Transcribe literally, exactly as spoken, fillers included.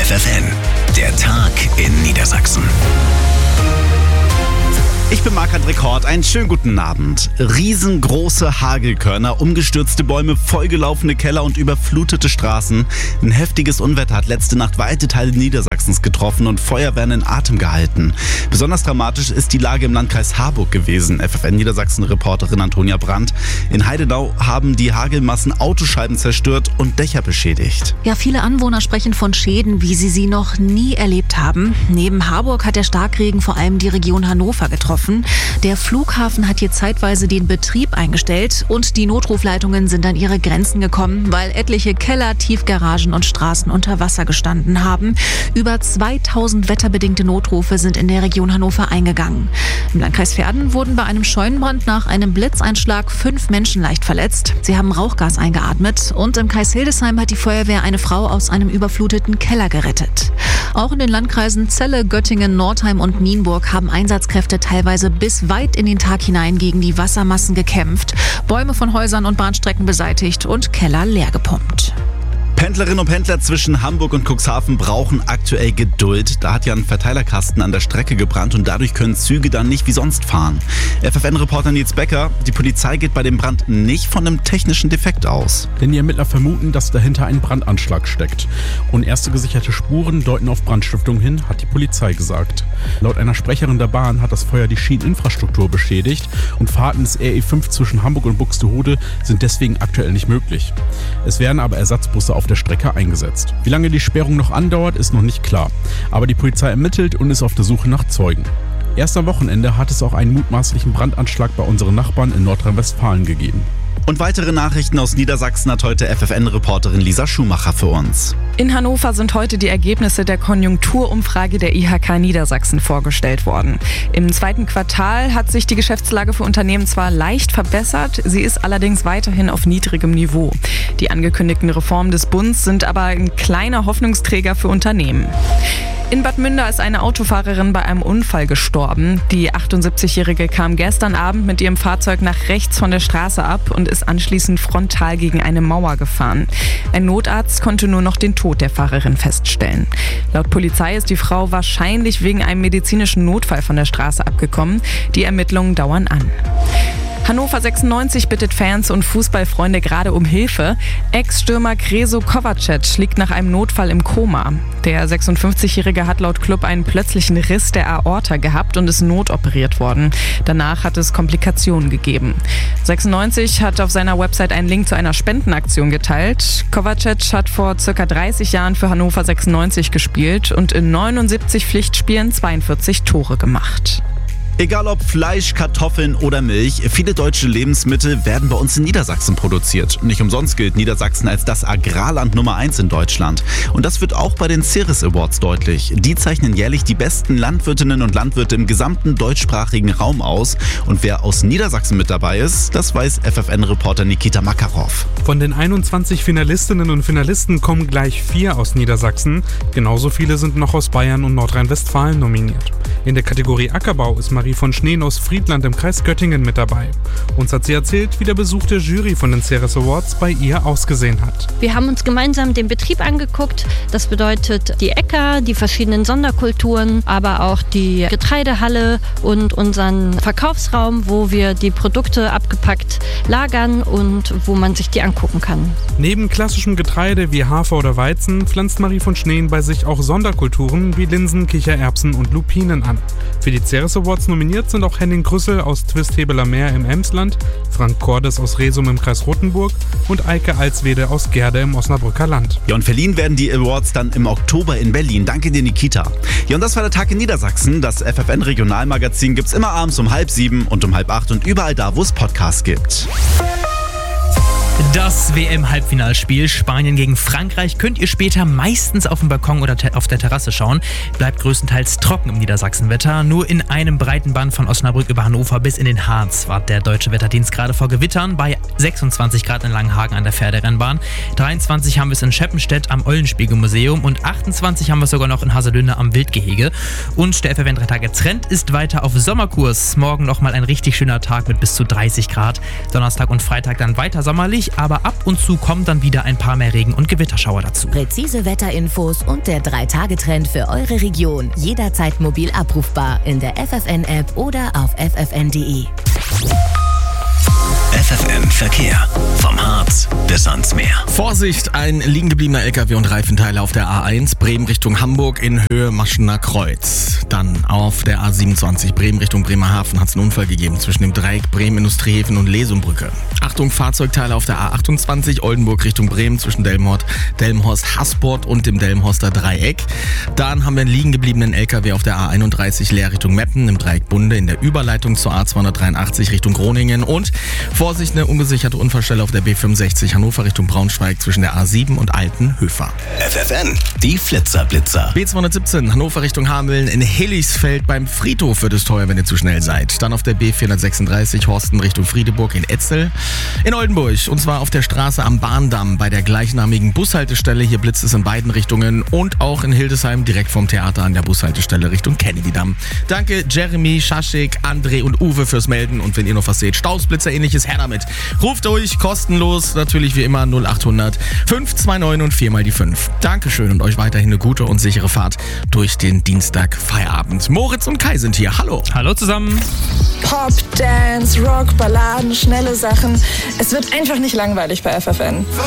F F N, der Tag in Niedersachsen. Ich bin Marc-André Kort, einen schönen guten Abend. Riesengroße Hagelkörner, umgestürzte Bäume, vollgelaufene Keller und überflutete Straßen. Ein heftiges Unwetter hat letzte Nacht weite Teile Niedersachsens getroffen und Feuerwehren in Atem gehalten. Besonders dramatisch ist die Lage im Landkreis Harburg gewesen. F F N-Niedersachsen-Reporterin Antonia Brandt. In Heidenau haben die Hagelmassen Autoscheiben zerstört und Dächer beschädigt. Ja, viele Anwohner sprechen von Schäden, wie sie sie noch nie erlebt haben. Neben Harburg hat der Starkregen vor allem die Region Hannover getroffen. Der Flughafen hat hier zeitweise den Betrieb eingestellt und die Notrufleitungen sind an ihre Grenzen gekommen, weil etliche Keller, Tiefgaragen und Straßen unter Wasser gestanden haben. Über zweitausend wetterbedingte Notrufe sind in der Region Hannover eingegangen. Im Landkreis Verden wurden bei einem Scheunenbrand nach einem Blitzeinschlag fünf Menschen leicht verletzt. Sie haben Rauchgas eingeatmet und im Kreis Hildesheim hat die Feuerwehr eine Frau aus einem überfluteten Keller gerettet. Auch in den Landkreisen Celle, Göttingen, Nordheim und Nienburg haben Einsatzkräfte teilweise bis weit in den Tag hinein gegen die Wassermassen gekämpft, Bäume von Häusern und Bahnstrecken beseitigt und Keller leer gepumpt. Pendlerinnen und Pendler zwischen Hamburg und Cuxhaven brauchen aktuell Geduld. Da hat ja ein Verteilerkasten an der Strecke gebrannt und dadurch können Züge dann nicht wie sonst fahren. F F N-Reporter Nils Becker, die Polizei geht bei dem Brand nicht von einem technischen Defekt aus. Denn die Ermittler vermuten, dass dahinter ein Brandanschlag steckt. Und erste gesicherte Spuren deuten auf Brandstiftung hin, hat die Polizei gesagt. Laut einer Sprecherin der Bahn hat das Feuer die Schieneninfrastruktur beschädigt und Fahrten des R E fünf zwischen Hamburg und Buxtehude sind deswegen aktuell nicht möglich. Es werden aber Ersatzbusse auf der Strecke eingesetzt. Wie lange die Sperrung noch andauert, ist noch nicht klar. Aber die Polizei ermittelt und ist auf der Suche nach Zeugen. Erst am Wochenende hat es auch einen mutmaßlichen Brandanschlag bei unseren Nachbarn in Nordrhein-Westfalen gegeben. Und weitere Nachrichten aus Niedersachsen hat heute F F N-Reporterin Lisa Schumacher für uns. In Hannover sind heute die Ergebnisse der Konjunkturumfrage der I H K Niedersachsen vorgestellt worden. Im zweiten Quartal hat sich die Geschäftslage für Unternehmen zwar leicht verbessert, sie ist allerdings weiterhin auf niedrigem Niveau. Die angekündigten Reformen des Bundes sind aber ein kleiner Hoffnungsträger für Unternehmen. In Bad Münder ist eine Autofahrerin bei einem Unfall gestorben. Die achtundsiebzigjährige kam gestern Abend mit ihrem Fahrzeug nach rechts von der Straße ab und ist anschließend frontal gegen eine Mauer gefahren. Ein Notarzt konnte nur noch den Tod der Fahrerin feststellen. Laut Polizei ist die Frau wahrscheinlich wegen einem medizinischen Notfall von der Straße abgekommen. Die Ermittlungen dauern an. Hannover sechsundneunzig bittet Fans und Fußballfreunde gerade um Hilfe. Ex-Stürmer Krešo Kovacic liegt nach einem Notfall im Koma. Der sechsundfünfzigjährige hat laut Club einen plötzlichen Riss der Aorta gehabt und ist notoperiert worden. Danach hat es Komplikationen gegeben. sechsundneunzig hat auf seiner Website einen Link zu einer Spendenaktion geteilt. Kovacic hat vor circa dreißig Jahren für Hannover sechsundneunzig gespielt und in neunundsiebzig Pflichtspielen zweiundvierzig Tore gemacht. Egal ob Fleisch, Kartoffeln oder Milch, viele deutsche Lebensmittel werden bei uns in Niedersachsen produziert. Nicht umsonst gilt Niedersachsen als das Agrarland Nummer eins in Deutschland. Und das wird auch bei den Ceres Awards deutlich. Die zeichnen jährlich die besten Landwirtinnen und Landwirte im gesamten deutschsprachigen Raum aus. Und wer aus Niedersachsen mit dabei ist, das weiß F F N-Reporter Nikita Makarov. Von den einundzwanzig Finalistinnen und Finalisten kommen gleich vier aus Niedersachsen. Genauso viele sind noch aus Bayern und Nordrhein-Westfalen nominiert. In der Kategorie Ackerbau ist Marie von Schneen aus Friedland im Kreis Göttingen mit dabei. Uns hat sie erzählt, wie der Besuch der Jury von den Ceres Awards bei ihr ausgesehen hat. Wir haben uns gemeinsam den Betrieb angeguckt. Das bedeutet die Äcker, die verschiedenen Sonderkulturen, aber auch die Getreidehalle und unseren Verkaufsraum, wo wir die Produkte abgepackt lagern und wo man sich die angucken kann. Neben klassischem Getreide wie Hafer oder Weizen pflanzt Marie von Schneen bei sich auch Sonderkulturen wie Linsen, Kichererbsen und Lupinen an. Für die Ceres Awards nominiert sind auch Henning Krüssel aus Twisthebeler Meer im Emsland, Frank Cordes aus Resum im Kreis Rothenburg und Eike Alswede aus Gerde im Osnabrücker Land. Ja, und verliehen werden die Awards dann im Oktober in Berlin. Danke dir, Nikita. Ja, und das war der Tag in Niedersachsen. Das F F N-Regionalmagazin gibt's immer abends um halb sieben und um halb acht und überall da, wo es Podcasts gibt. Das W M-Halbfinalspiel Spanien gegen Frankreich könnt ihr später meistens auf dem Balkon oder te- auf der Terrasse schauen. Bleibt größtenteils trocken im Niedersachsenwetter. Nur in einem breiten Band von Osnabrück über Hannover bis in den Harz warnt der Deutsche Wetterdienst gerade vor Gewittern. Bei sechsundzwanzig Grad in Langenhagen an der Pferderennbahn. dreiundzwanzig haben wir es in Scheppenstedt am Eulenspiegelmuseum und achtundzwanzig haben wir es sogar noch in Haselünne am Wildgehege. Und der F F N drei Tage Trend ist weiter auf Sommerkurs. Morgen nochmal ein richtig schöner Tag mit bis zu dreißig Grad. Donnerstag und Freitag dann weiter sommerlich. sonnig, aber ab und zu kommen dann wieder ein paar mehr Regen- und Gewitterschauer dazu. Präzise Wetterinfos und der drei Tage Trend für eure Region. Jederzeit mobil abrufbar in der F F N-App oder auf f f n punkt d e. F F N Verkehr. Vom Harz bis ans Meer. Vorsicht, ein liegen gebliebener L K W und Reifenteile auf der A eins, Bremen Richtung Hamburg in Höhe Maschener Kreuz. Dann auf der A siebenundzwanzig, Bremen Richtung Bremerhaven, hat es einen Unfall gegeben zwischen dem Dreieck Bremen Industriehäfen und Lesumbrücke. Achtung, Fahrzeugteile auf der A achtundzwanzig, Oldenburg Richtung Bremen zwischen Delmhorst, Delmhorst Hasport und dem Delmhorster Dreieck. Dann haben wir einen liegen gebliebenen L K W auf der A einunddreißig, Leer Richtung Meppen im Dreieck Bunde in der Überleitung zur A zweihundertdreiundachtzig Richtung Groningen. Und Vorsicht, eine ungesicherte Unfallstelle auf der B fünfundsechzig Hannover Richtung Braunschweig zwischen der A sieben und Altenhöfer. F F N, die Flitzer-Blitzer. B zweihundertsiebzehn Hannover Richtung Hameln in Hilligsfeld beim Friedhof wird es teuer, wenn ihr zu schnell seid. Dann auf der B vierhundertsechsunddreißig Horsten Richtung Friedeburg in Etzel. In Oldenburg, und zwar auf der Straße am Bahndamm bei der gleichnamigen Bushaltestelle. Hier blitzt es in beiden Richtungen und auch in Hildesheim direkt vom Theater an der Bushaltestelle Richtung Kennedy-Damm. Danke Jeremy, Schaschik, André und Uwe fürs Melden und wenn ihr noch was seht, Stausblitzer ähnliches, her damit. Ruft durch, kostenlos, natürlich wie immer null achthundert fünf zwei neun und vier mal die fünf. Dankeschön und euch weiterhin eine gute und sichere Fahrt durch den Dienstag Feierabend. Moritz und Kai sind hier, hallo. Hallo zusammen. Pop, Dance, Rock, Balladen, schnelle Sachen. Es wird einfach nicht langweilig bei F F N.